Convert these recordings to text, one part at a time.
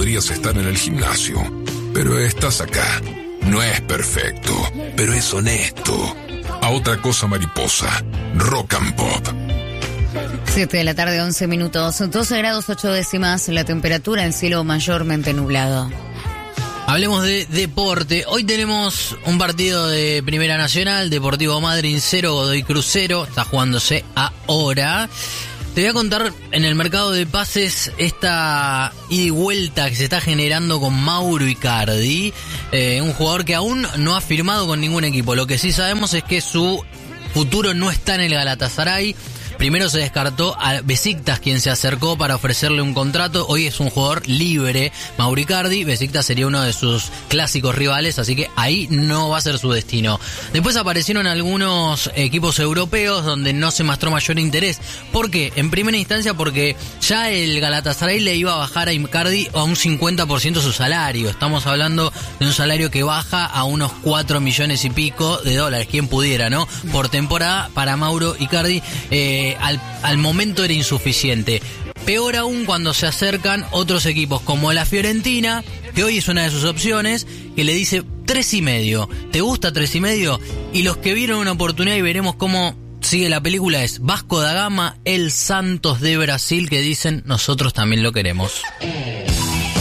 podrías estar en el gimnasio, pero estás acá. No es perfecto, pero es honesto. A otra cosa mariposa, Rock and Pop. 7 de la tarde, 11 minutos, 12 grados 8 décimas, la temperatura en cielo mayormente nublado. Hablemos de deporte. Hoy tenemos un partido de Primera Nacional, Deportivo Madryn 0, Godoy Cruz 0, está jugándose ahora. Te voy a contar en el mercado de pases esta ida y vuelta que se está generando con Mauro Icardi, un jugador que aún no ha firmado con ningún equipo. Lo que sí sabemos es que su futuro no está en el Galatasaray. Primero se descartó a Besiktas, quien se acercó para ofrecerle un contrato. Hoy es un jugador libre, Mauro Icardi. Besiktas sería uno de sus clásicos rivales, así que ahí no va a ser su destino. Después aparecieron algunos equipos europeos donde no se mostró mayor interés. ¿Por qué? En primera instancia porque ya el Galatasaray le iba a bajar a Icardi a un 50% su salario. Estamos hablando de un salario que baja a unos 4 millones y pico de dólares, quien pudiera, ¿no? Por temporada para Mauro Icardi. Al momento era insuficiente. Peor aún cuando se acercan otros equipos como la Fiorentina, que hoy es una de sus opciones, que le dice 3,5. ¿Te gusta 3,5? Y los que vieron una oportunidad, y veremos cómo sigue la película, es Vasco da Gama, el Santos de Brasil, que dicen nosotros también lo queremos.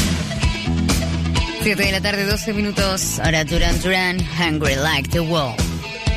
7 de la tarde, 12 minutos. Ahora Duran Duran, Hungry Like the Wolf.